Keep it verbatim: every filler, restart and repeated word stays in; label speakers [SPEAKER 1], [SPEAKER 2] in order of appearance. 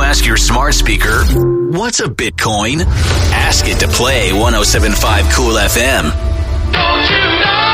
[SPEAKER 1] ask your smart speaker, what's a Bitcoin? Ask it to play one oh seven point five Cool F M.
[SPEAKER 2] Don't you know?